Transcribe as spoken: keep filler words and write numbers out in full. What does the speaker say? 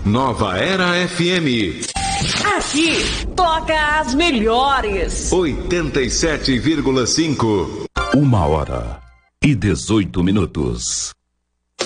Nova Era F M. Aqui toca as melhores. oitenta e sete vírgula cinco. Uma hora e dezoito minutos.